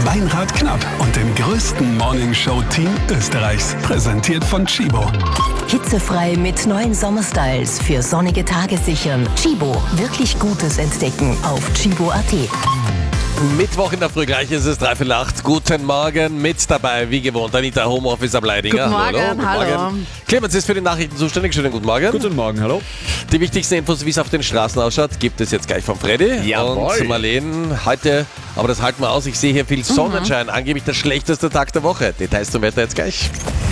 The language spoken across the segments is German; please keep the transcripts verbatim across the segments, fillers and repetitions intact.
Meinrad Knapp und dem größten Morningshow-Team Österreichs. Präsentiert von Chibo. Hitzefrei mit neuen Sommerstyles für sonnige Tage sichern. Chibo, wirklich Gutes entdecken auf chibo punkt at. Mittwoch in der Früh, gleich ist es dreiviertel acht. Guten Morgen, mit dabei, wie gewohnt, Anita Homeoffice am Leidinger. Guten Morgen, hallo. Guten hallo. Morgen. Clemens ist für die Nachrichten zuständig. Schönen guten Morgen. Guten Morgen, hallo. Die wichtigsten Infos, wie es auf den Straßen ausschaut, gibt es jetzt gleich von Freddy. Jawohl. Und Marlene, heute, aber das halten wir aus, ich sehe hier viel Sonnenschein, mhm. angeblich der schlechteste Tag der Woche. Details zum Wetter jetzt gleich.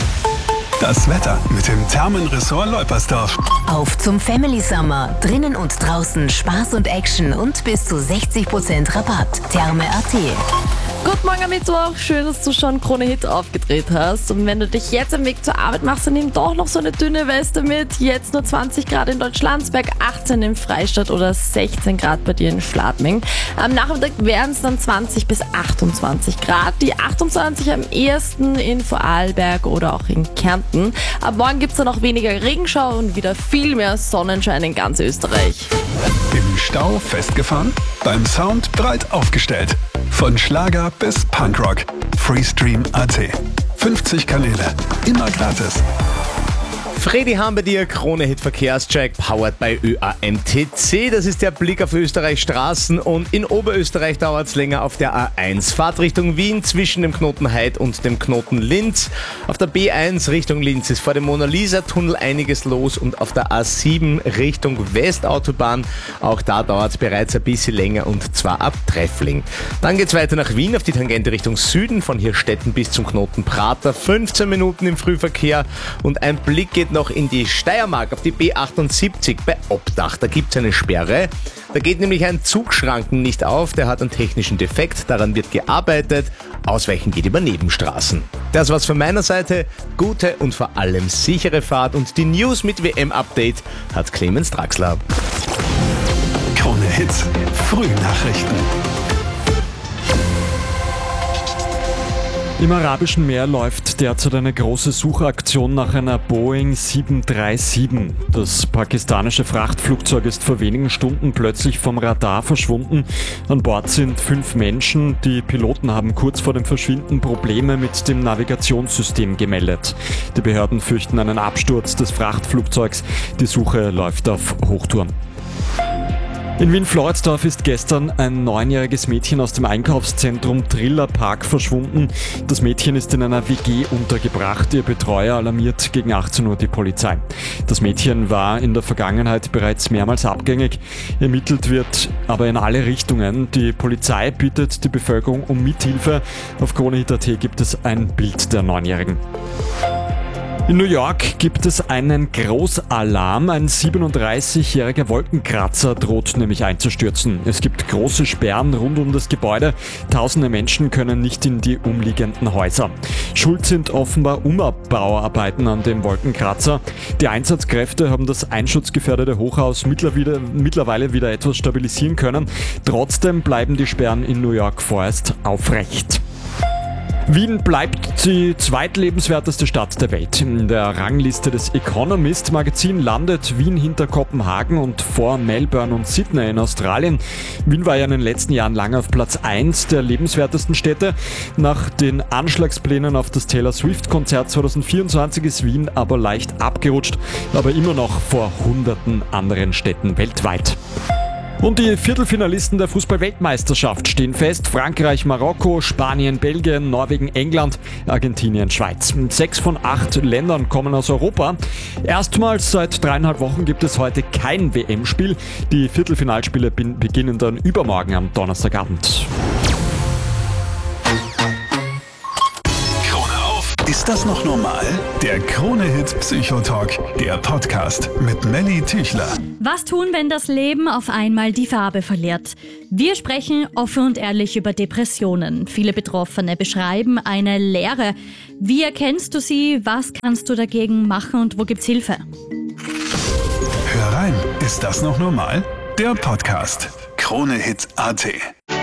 Das Wetter mit dem Thermenressort Leupersdorf. Auf zum Family Summer. Drinnen und draußen Spaß und Action und bis zu sechzig Prozent Rabatt. Therme punkt at. Guten Morgen am Mittwoch, schön, dass du schon Krone Hit aufgedreht hast. Und wenn du dich jetzt am Weg zur Arbeit machst, dann nimm doch noch so eine dünne Weste mit. Jetzt nur zwanzig Grad in Deutschlandsberg, achtzehn im Freistadt oder sechzehn Grad bei dir in Schladming. Am Nachmittag werden es dann zwanzig bis achtundzwanzig Grad. Die achtundzwanzig am ehesten in Vorarlberg oder auch in Kärnten. Ab morgen gibt es dann auch weniger Regenschau und wieder viel mehr Sonnenschein in ganz Österreich. Im Stau festgefahren? Beim Sound breit aufgestellt. Von Schlager bis Punkrock. Freestream punkt at. fünfzig Kanäle. Immer gratis. Freddy haben bei dir, Krone-Hit Verkehrscheck, powered by Ö A M T C. Das ist der Blick auf Österreichs Straßen und in Oberösterreich dauert es länger auf der A eins. Fahrt Richtung Wien zwischen dem Knoten Heid und dem Knoten Linz. Auf der B eins Richtung Linz ist vor dem Mona-Lisa-Tunnel einiges los und auf der A sieben Richtung Westautobahn, auch da dauert es bereits ein bisschen länger und zwar ab Treffling. Dann geht es weiter nach Wien auf die Tangente Richtung Süden, von Hirstetten bis zum Knoten Prater, fünfzehn Minuten im Frühverkehr und ein Blick geht noch in die Steiermark auf die B achtundsiebzig bei Obdach. Da gibt es eine Sperre. Da geht nämlich ein Zugschranken nicht auf, der hat einen technischen Defekt, daran wird gearbeitet. Ausweichen geht über Nebenstraßen. Das war's von meiner Seite. Gute und vor allem sichere Fahrt und die News mit W M-Update hat Clemens Draxler. Krone Hits, Frühnachrichten. Im Arabischen Meer läuft derzeit eine große Suchaktion nach einer Boeing sieben drei sieben. Das pakistanische Frachtflugzeug ist vor wenigen Stunden plötzlich vom Radar verschwunden. An Bord sind fünf Menschen. Die Piloten haben kurz vor dem Verschwinden Probleme mit dem Navigationssystem gemeldet. Die Behörden fürchten einen Absturz des Frachtflugzeugs. Die Suche läuft auf Hochtouren. In Wien-Floridsdorf ist gestern ein neunjähriges Mädchen aus dem Einkaufszentrum Triller Park verschwunden. Das Mädchen ist in einer W G untergebracht. Ihr Betreuer alarmiert gegen achtzehn Uhr die Polizei. Das Mädchen war in der Vergangenheit bereits mehrmals abgängig. Ermittelt wird aber in alle Richtungen. Die Polizei bittet die Bevölkerung um Mithilfe. Auf Krone Hit punkt at gibt es ein Bild der Neunjährigen. In New York gibt es einen Großalarm. Ein siebenunddreißigjähriger Wolkenkratzer droht nämlich einzustürzen. Es gibt große Sperren rund um das Gebäude. Tausende Menschen können nicht in die umliegenden Häuser. Schuld sind offenbar Umbauarbeiten an dem Wolkenkratzer. Die Einsatzkräfte haben das einschutzgefährdete Hochhaus mittlerweile wieder etwas stabilisieren können. Trotzdem bleiben die Sperren in New York vorerst aufrecht. Wien bleibt die zweitlebenswerteste Stadt der Welt. In der Rangliste des Economist-Magazin landet Wien hinter Kopenhagen und vor Melbourne und Sydney in Australien. Wien war ja in den letzten Jahren lange auf Platz eins der lebenswertesten Städte. Nach den Anschlagsplänen auf das Taylor Swift-Konzert zwanzig vierundzwanzig ist Wien aber leicht abgerutscht, aber immer noch vor hunderten anderen Städten weltweit. Und die Viertelfinalisten der Fußball-Weltmeisterschaft stehen fest. Frankreich, Marokko, Spanien, Belgien, Norwegen, England, Argentinien, Schweiz. Sechs von acht Ländern kommen aus Europa. Erstmals seit dreieinhalb Wochen gibt es heute kein W M-Spiel. Die Viertelfinalspiele beginnen dann übermorgen am Donnerstagabend. Ist das noch normal? Der Krone-Hit Psychotalk, der Podcast mit Melly Tüchler. Was tun, wenn das Leben auf einmal die Farbe verliert? Wir sprechen offen und ehrlich über Depressionen. Viele Betroffene beschreiben eine Leere. Wie erkennst du sie? Was kannst du dagegen machen und wo gibt's Hilfe? Hör rein, ist das noch normal? Der Podcast Krone-Hit punkt at.